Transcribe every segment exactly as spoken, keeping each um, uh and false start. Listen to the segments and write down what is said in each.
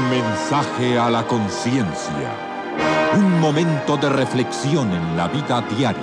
Mensaje a la conciencia. Un momento de reflexión en la vida diaria.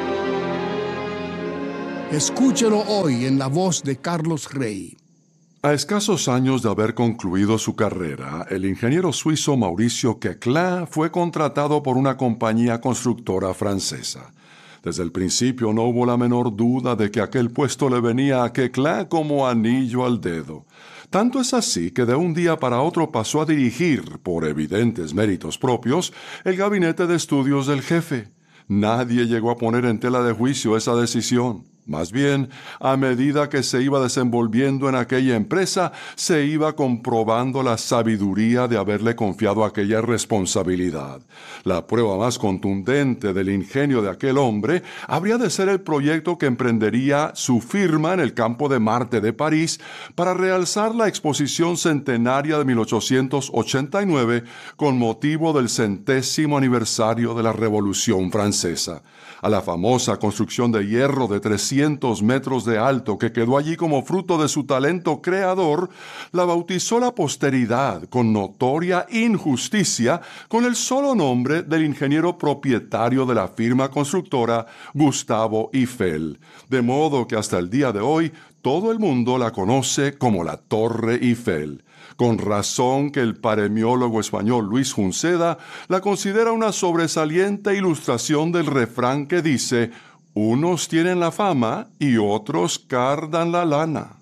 Escúchelo hoy en la voz de Carlos Rey. A escasos años de haber concluido su carrera, el ingeniero suizo Mauricio Queclin fue contratado por una compañía constructora francesa. Desde el principio no hubo la menor duda de que aquel puesto le venía a Queclin como anillo al dedo. Tanto es así que de un día para otro pasó a dirigir, por evidentes méritos propios, el gabinete de estudios del jefe. Nadie llegó a poner en tela de juicio esa decisión. Más bien, a medida que se iba desenvolviendo en aquella empresa, se iba comprobando la sabiduría de haberle confiado aquella responsabilidad. La prueba más contundente del ingenio de aquel hombre habría de ser el proyecto que emprendería su firma en el campo de Marte de París para realzar la exposición centenaria de mil ochocientos ochenta y nueve con motivo del centésimo aniversario de la Revolución Francesa. A la famosa construcción de hierro de trescientos metros de alto que quedó allí como fruto de su talento creador, la bautizó la posteridad con notoria injusticia con el solo nombre del ingeniero propietario de la firma constructora, Gustave Eiffel, de modo que hasta el día de hoy todo el mundo la conoce como la Torre Eiffel. Con razón que el paremiólogo español Luis Junceda la considera una sobresaliente ilustración del refrán que dice: unos tienen la fama y otros cardan la lana.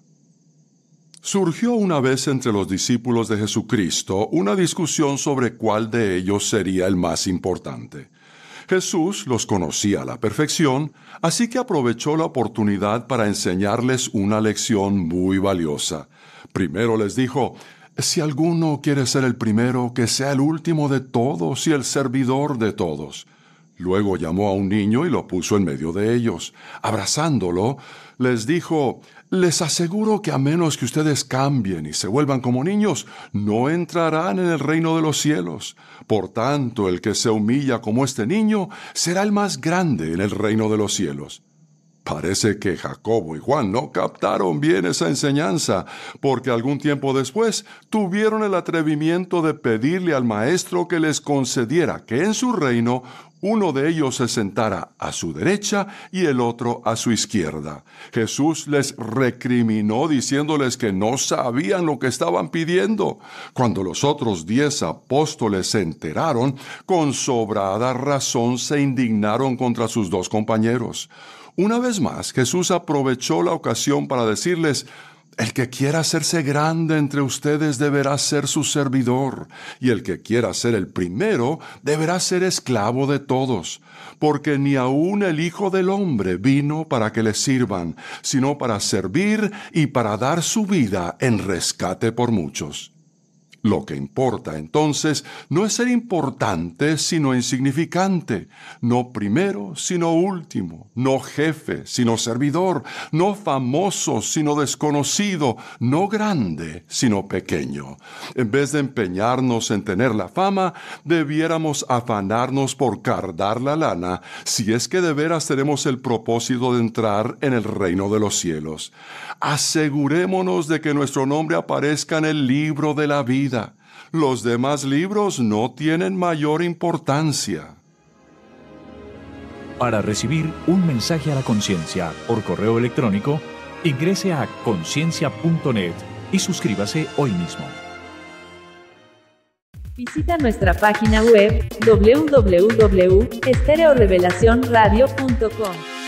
Surgió una vez entre los discípulos de Jesucristo una discusión sobre cuál de ellos sería el más importante. Jesús los conocía a la perfección, así que aprovechó la oportunidad para enseñarles una lección muy valiosa. Primero les dijo: si alguno quiere ser el primero, que sea el último de todos y el servidor de todos. Luego llamó a un niño y lo puso en medio de ellos. Abrazándolo, les dijo: les aseguro que a menos que ustedes cambien y se vuelvan como niños, no entrarán en el reino de los cielos. Por tanto, el que se humilla como este niño será el más grande en el reino de los cielos. Parece que Jacobo y Juan no captaron bien esa enseñanza, porque algún tiempo después tuvieron el atrevimiento de pedirle al maestro que les concediera que en su reino uno de ellos se sentara a su derecha y el otro a su izquierda. Jesús les recriminó diciéndoles que no sabían lo que estaban pidiendo. Cuando los otros diez apóstoles se enteraron, con sobrada razón se indignaron contra sus dos compañeros. Una vez más, Jesús aprovechó la ocasión para decirles: el que quiera hacerse grande entre ustedes deberá ser su servidor, y el que quiera ser el primero deberá ser esclavo de todos, porque ni aun el Hijo del Hombre vino para que le sirvan, sino para servir y para dar su vida en rescate por muchos. Lo que importa, entonces, no es ser importante, sino insignificante, no primero, sino último, no jefe, sino servidor, no famoso, sino desconocido, no grande, sino pequeño. En vez de empeñarnos en tener la fama, debiéramos afanarnos por cardar la lana, si es que de veras tenemos el propósito de entrar en el reino de los cielos. Asegurémonos de que nuestro nombre aparezca en el libro de la vida. Los demás libros no tienen mayor importancia. Para recibir un mensaje a la conciencia por correo electrónico, ingrese a conciencia punto net y suscríbase hoy mismo. Visita nuestra página web doble u doble u doble u punto estereo revelación radio punto com.